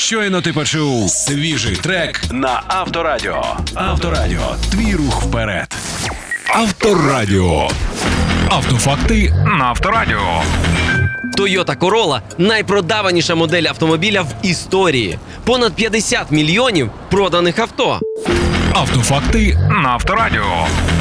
Щойно ти почув свіжий трек на Авторадіо. Авторадіо. Твій рух вперед. Авторадіо. Автофакти на Авторадіо. Toyota Corolla – найпродаваніша модель автомобіля в історії. Понад 50 мільйонів проданих авто. Автофакти на Авторадіо.